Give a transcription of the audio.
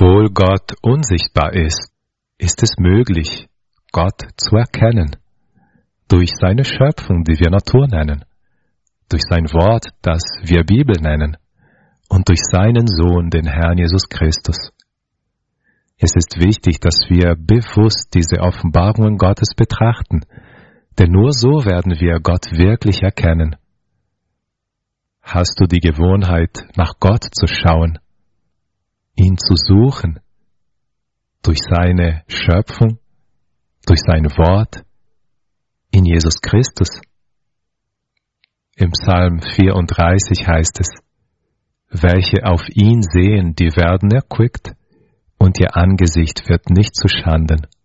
Obwohl Gott unsichtbar ist, ist es möglich, Gott zu erkennen. Durch seine Schöpfung, die wir Natur nennen, durch sein Wort, das wir Bibel nennen, und durch seinen Sohn, den Herrn Jesus Christus. Es ist wichtig, dass wir bewusst diese Offenbarungen Gottes betrachten, denn nur so werden wir Gott wirklich erkennen. Hast du die Gewohnheit, nach Gott zu schauen, ihn zu suchen, durch seine Schöpfung, durch sein Wort, in Jesus Christus? Im Psalm 34 heißt es: Welche auf ihn sehen, die werden erquickt, und ihr Angesicht wird nicht zu Schanden.